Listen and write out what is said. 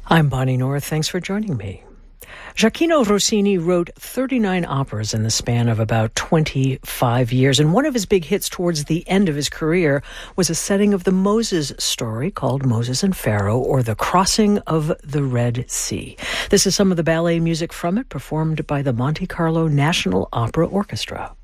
I'm Bonnie North. Thanks for joining me. Gioachino Rossini wrote 39 operas in the span of about 25 years, and one of his big hits towards the end of his career was a setting of the Moses story called Moses and Pharaoh, or The Crossing of the Red Sea. This is some of the ballet music from it, performed by the Monte Carlo National Opera Orchestra.